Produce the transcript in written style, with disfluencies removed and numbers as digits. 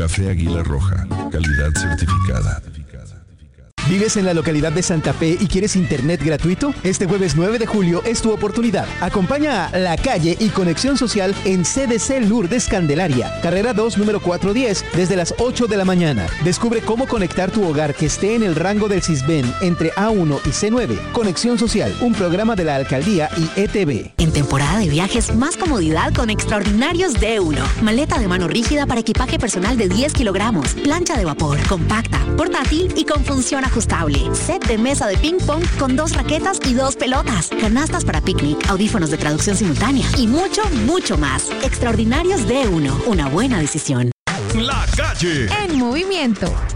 Café Águila Roja, calidad certificada. ¿Vives en la localidad de Santa Fe y quieres internet gratuito? Este jueves 9 de julio es tu oportunidad. Acompaña a La Calle y Conexión Social en CDC Lourdes Candelaria, carrera 2, número 410, desde las 8 de la mañana. Descubre cómo conectar tu hogar que esté en el rango del Sisbén entre A1 y C9. Conexión Social, un programa de la Alcaldía y ETV. En temporada de viajes, más comodidad con Extraordinarios D1. Maleta de mano rígida para equipaje personal de 10 kilogramos. Plancha de vapor, compacta, portátil y con función ajustable. Set de mesa de ping pong con 2 raquetas y 2 pelotas. Canastas para picnic, audífonos de traducción simultánea y mucho, mucho más. Extraordinarios D1. Una buena decisión. La Calle. En movimiento.